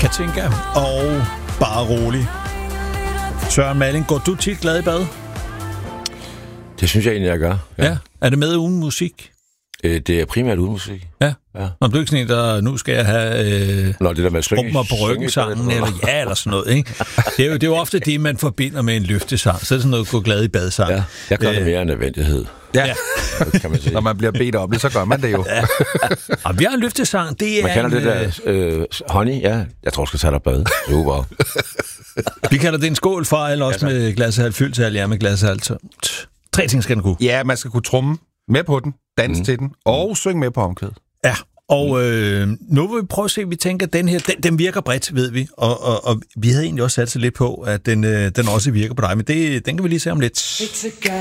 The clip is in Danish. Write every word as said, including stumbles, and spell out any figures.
Katinka og Bare Rolig. Søren Malling, går du tit glad i bad? Det synes jeg egentlig, jeg gør. Ja. ja. Er det med uden musik? Øh, det er primært uden musik. Ja. ja. Når du ikke sådan en, der nu skal jeg have øh, Nå, det der med slynge, mig på ryggen sangen, eller ja, eller sådan noget. Ikke? Det, er jo, det er jo ofte det, man forbinder med en løftesang. Så er det sådan noget, gå glad i badsang. Ja, jeg gør øh, det mere en nødvendighed. Ja, ja. Kan man sige. Når man bliver bedt om det, så gør man det jo. Ja. Og vi har en løftesang, det er man kalder en, det der øh, honey, ja. Jeg tror, jeg skal tage dig bad. Super. Vi kalder det en skål for, eller også ja, med glashalvt fyldt til, eller med glashalvt tømt. Tre ting skal den kunne. Ja, man skal kunne tromme med på den, danse mm. til den, og synge med på omkvædet. Ja, og øh, nu vil vi prøve at se, vi tænker, at den her, den, den virker bredt, ved vi. Og, og, og vi havde egentlig også sat sig lidt på, at den, øh, den også virker på dig, men det, den kan vi lige se om lidt.